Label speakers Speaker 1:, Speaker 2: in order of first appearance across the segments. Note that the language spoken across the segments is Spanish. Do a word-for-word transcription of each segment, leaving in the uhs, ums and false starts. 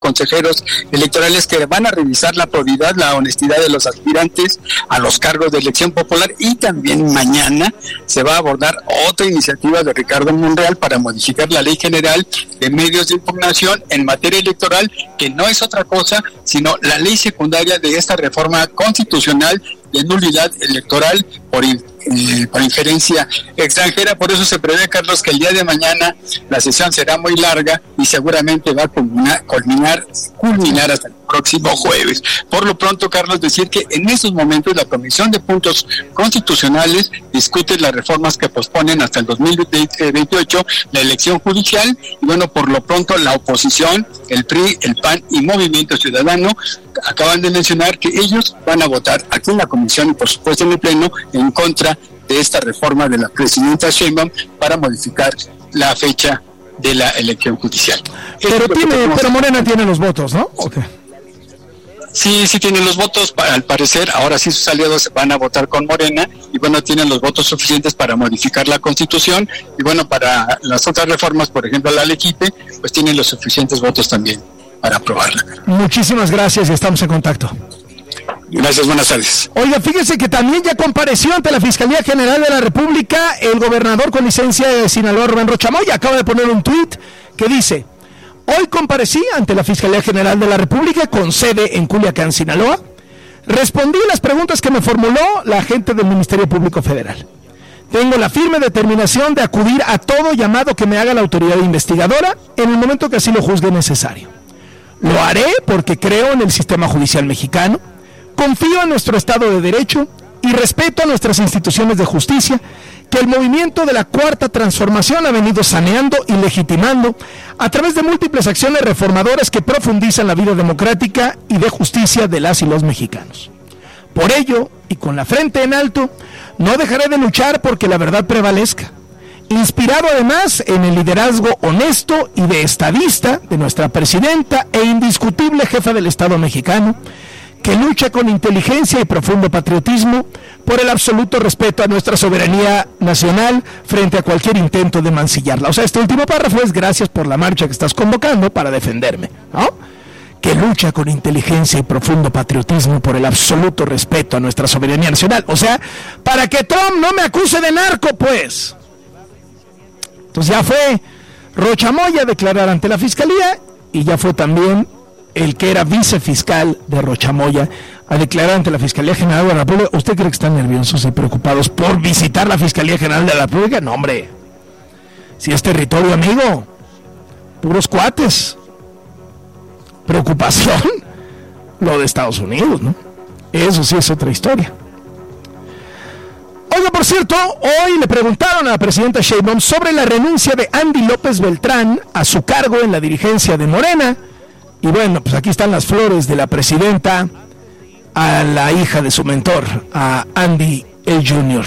Speaker 1: consejeros electorales que van a revisar la probidad, la honestidad de los aspirantes a los cargos de elección popular, y también mañana se va a abordar otra iniciativa de Ricardo Monreal para modificar la Ley General de Medios de Impugnación en materia electoral, que no es otra cosa sino la ley secundaria de esta reforma constitucional de nulidad electoral por, eh, por injerencia extranjera. Por eso se prevé, Carlos, que el día de mañana la sesión será muy larga y seguramente va a culminar, culminar, culminar hasta el próximo jueves. Por lo pronto, Carlos, decir que en estos momentos la Comisión de Puntos Constitucionales discute las reformas que posponen hasta el dos mil veintiocho la elección judicial, y bueno, por lo pronto la oposición, el P R I, el P A N y Movimiento Ciudadano acaban de mencionar que ellos van a votar aquí en la comisión y por supuesto en el pleno en contra de esta reforma de la presidenta Sheinbaum para modificar la fecha de la elección judicial.
Speaker 2: Pero tiene, pero Morena tiene los votos, ¿no? Okay.
Speaker 1: Sí, sí tienen los votos, al parecer, ahora sí sus aliados van a votar con Morena, y bueno, tienen los votos suficientes para modificar la Constitución, y bueno, para las otras reformas, por ejemplo la Lequipe, pues tienen los suficientes votos también para aprobarla.
Speaker 2: Muchísimas gracias y estamos en contacto.
Speaker 1: Gracias, buenas tardes.
Speaker 2: Oiga, fíjese que también ya compareció ante la Fiscalía General de la República el gobernador con licencia de Sinaloa, Rubén Rocha Moya. Acaba de poner un tuit que dice: hoy comparecí ante la Fiscalía General de la República con sede en Culiacán, Sinaloa. Respondí las preguntas que me formuló la agente del Ministerio Público Federal. Tengo la firme determinación de acudir a todo llamado que me haga la autoridad investigadora en el momento que así lo juzgue necesario. Lo haré porque creo en el sistema judicial mexicano, confío en nuestro Estado de Derecho y respeto a nuestras instituciones de justicia, que el movimiento de la Cuarta Transformación ha venido saneando y legitimando a través de múltiples acciones reformadoras que profundizan la vida democrática y de justicia de las y los mexicanos. Por ello, y con la frente en alto, no dejaré de luchar porque la verdad prevalezca, inspirado además en el liderazgo honesto y de estadista de nuestra presidenta e indiscutible jefa del Estado mexicano, que lucha con inteligencia y profundo patriotismo por el absoluto respeto a nuestra soberanía nacional frente a cualquier intento de mancillarla. O sea, este último párrafo es: gracias por la marcha que estás convocando para defenderme, ¿no? Que lucha con inteligencia y profundo patriotismo por el absoluto respeto a nuestra soberanía nacional. O sea, para que Trump no me acuse de narco, pues. Entonces ya fue Rocha Moya a declarar ante la Fiscalía, y ya fue también el que era vicefiscal de Rocha Moya a declarar ante la Fiscalía General de la República. ¿Usted cree que están nerviosos y preocupados por visitar la Fiscalía General de la República? No, hombre. Si es territorio amigo, puros cuates. Preocupación, lo de Estados Unidos, ¿no? Eso sí es otra historia. Oiga, por cierto, hoy le preguntaron a la presidenta Sheinbaum sobre la renuncia de Andy López Beltrán a su cargo en la dirigencia de Morena. Y bueno, pues aquí están las flores de la presidenta a la hija de su mentor, a Andy el Junior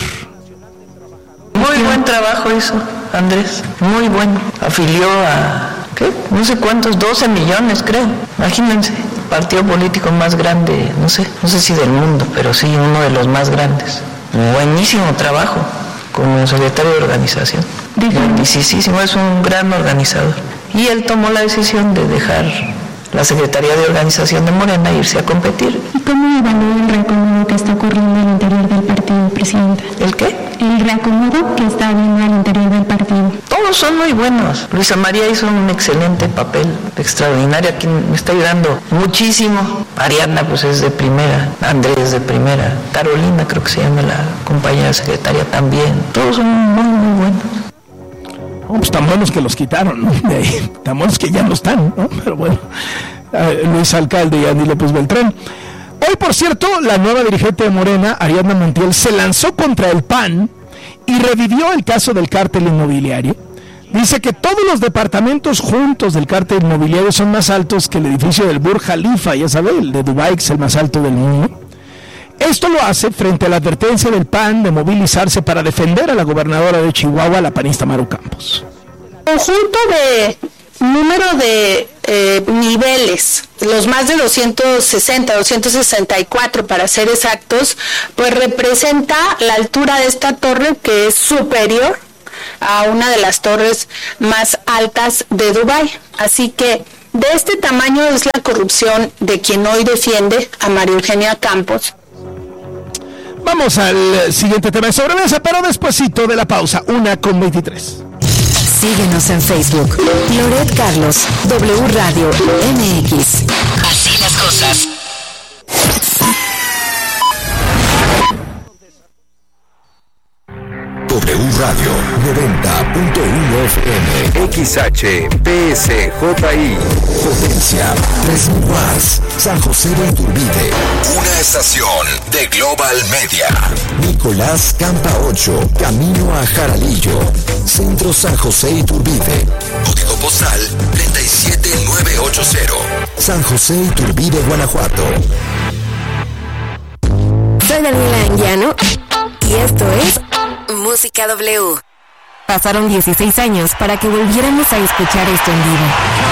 Speaker 3: Muy buen trabajo hizo Andrés, muy bueno. Afilió a, ¿qué? No sé cuántos, doce millones creo. Imagínense, partido político más grande, no sé, no sé si del mundo, pero sí uno de los más grandes. Buenísimo trabajo como secretario de organización. Buenísimo, es un gran organizador. Y él tomó la decisión de dejar la Secretaría de Organización de Morena e irse a competir.
Speaker 4: ¿Y cómo evalúa el reacomodo que está ocurriendo al interior del partido, Presidenta?
Speaker 3: ¿El qué?
Speaker 4: El reacomodo que está habiendo al interior del partido.
Speaker 3: Todos son muy buenos. Luisa María hizo un excelente papel, extraordinario, aquí me está ayudando muchísimo. Ariadna pues es de primera, Andrés de primera, Carolina creo que se llama la compañera secretaria también. Todos son muy, muy buenos.
Speaker 2: Oh, pues tan buenos que los quitaron, ¿no? De ahí, tan buenos que ya no están, ¿no? Pero bueno, eh, Luis Alcalde y Andy López Beltrán. Hoy, por cierto, la nueva dirigente de Morena, Ariadna Montiel, se lanzó contra el P A N y revivió el caso del cártel inmobiliario. Dice que todos los departamentos juntos del cártel inmobiliario son más altos que el edificio del Burj Khalifa, ya sabe, el de Dubái, que es el más alto del mundo. Esto lo hace frente a la advertencia del P A N de movilizarse para defender a la gobernadora de Chihuahua, la panista Maru Campos.
Speaker 5: Conjunto de número de eh, niveles, los más de doscientos sesenta, doscientos sesenta y cuatro para ser exactos, pues representa la altura de esta torre, que es superior a una de las torres más altas de Dubái. Así que De este tamaño es la corrupción de quien hoy defiende a María Eugenia Campos.
Speaker 2: Vamos al siguiente tema de sobremesa, pero despuesito de la pausa, una con veintitrés.
Speaker 6: Síguenos en Facebook, Loret Carlos, W Radio M X. Así las cosas.
Speaker 7: W Radio noventa punto uno F M, X H P S J I, Potencia, tres mil watts, San José de Iturbide. Una estación de Global Media. Nicolás Campa ocho, camino a Jaralillo. Centro San José Iturbide. Código postal treinta y siete mil novecientos ochenta. San José Iturbide, Guanajuato.
Speaker 6: Soy Daniela Anguiano y esto es Música W. Pasaron dieciséis años para que volviéramos a escuchar esto en vivo.